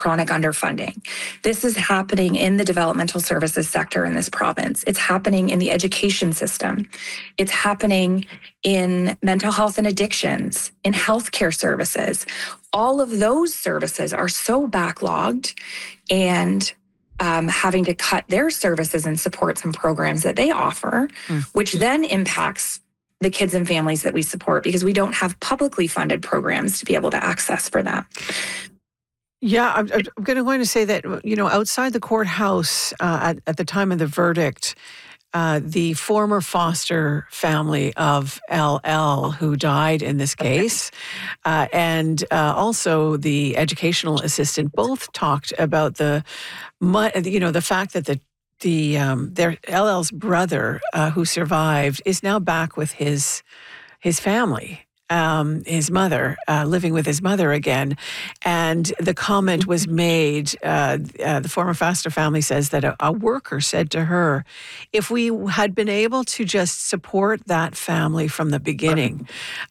chronic underfunding. This is happening in the developmental services sector in this province. It's happening in the education system. It's happening in mental health and addictions, in healthcare services. All of those services are so backlogged and having to cut their services and supports and programs that they offer, which then impacts the kids and families that we support because we don't have publicly funded programs to be able to access for them. Yeah, I'm going to say that, outside the courthouse at the time of the verdict, the former foster family of LL who died in this case, and also the educational assistant both talked about the fact that their LL's brother who survived is now back with his family. His mother, living with his mother again. And the comment was made, the former foster family says that a worker said to her, if we had been able to just support that family from the beginning,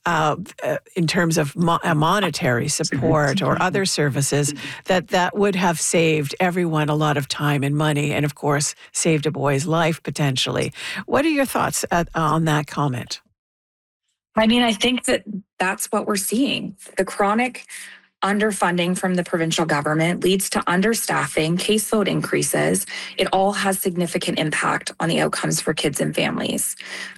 in terms of monetary support or other services, that would have saved everyone a lot of time and money and, of course, saved a boy's life potentially. What are your thoughts on that comment? I mean, I think that that's what we're seeing. The chronic underfunding from the provincial government leads to understaffing, caseload increases. It all has significant impact on the outcomes for kids and families.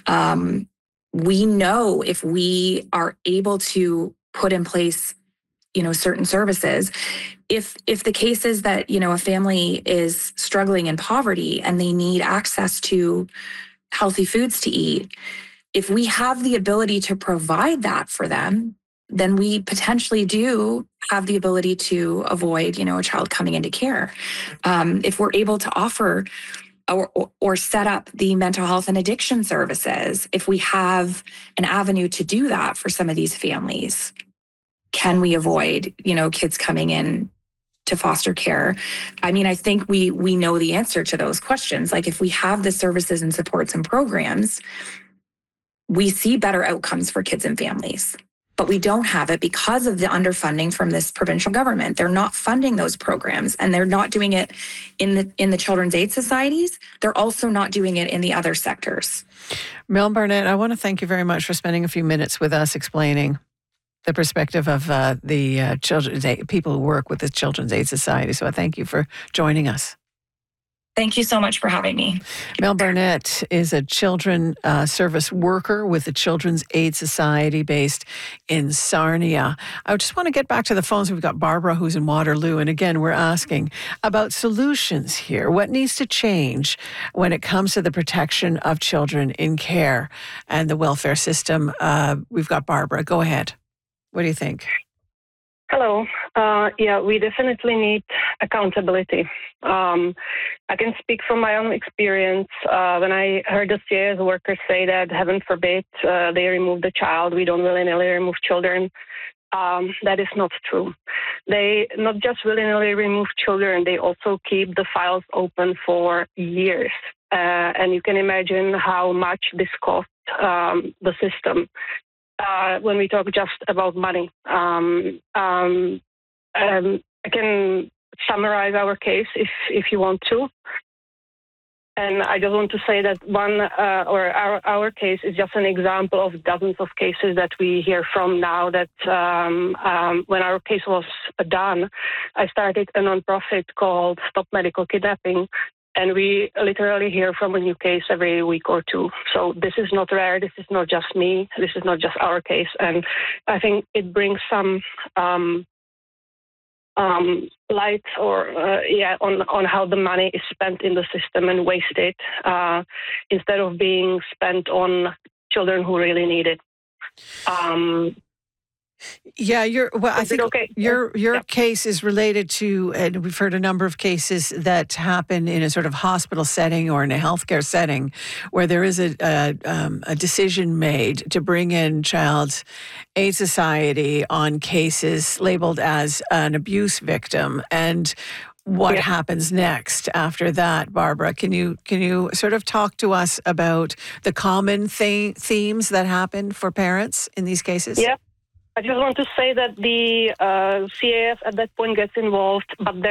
We know if we are able to put in place, certain services, if the case is that, a family is struggling in poverty and they need access to healthy foods to eat, if we have the ability to provide that for them, then we potentially do have the ability to avoid, a child coming into care. If we're able to offer or set up the mental health and addiction services, if we have an avenue to do that for some of these families, can we avoid, kids coming in to foster care? I mean, I think we know the answer to those questions. Like if we have the services and supports and programs, we see better outcomes for kids and families, but we don't have it because of the underfunding from this provincial government. They're not funding those programs, and they're not doing it in the children's aid societies. They're also not doing it in the other sectors. Mel Barnett, I want to thank you very much for spending a few minutes with us explaining the perspective of the children's aid, people who work with the Children's Aid Society. So I thank you for joining us. Thank you so much for having me. Mel Barnett is a children service worker with the Children's Aid Society based in Sarnia. I just want to get back to the phones. We've got Barbara who's in Waterloo. And again, we're asking about solutions here. What needs to change when it comes to the protection of children in care and the welfare system? We've got Barbara. Go ahead. What do you think? Hello. We definitely need accountability. I can speak from my own experience. When I heard the CAS workers say that, heaven forbid, they remove the child, we don't willy-nilly remove children, that is not true. They not just willy-nilly remove children, they also keep the files open for years. And you can imagine how much this costs the system. When we talk just about money. I can summarize our case if you want to. And I just want to say that our case is just an example of dozens of cases that we hear from now. That when our case was done, I started a nonprofit called Stop Medical Kidnapping. And we literally hear from a new case every week or two. So this is not rare. This is not just me. This is not just our case. And I think it brings some light on how the money is spent in the system and wasted instead of being spent on children who really need it. I think your case is related to, and we've heard a number of cases that happen in a sort of hospital setting or in a healthcare setting where there is a decision made to bring in Child Aid Society on cases labeled as an abuse victim. And what happens next after that, Barbara? Can you sort of talk to us about the common themes that happen for parents in these cases? Yeah. I just want to say that the CAS at that point gets involved, but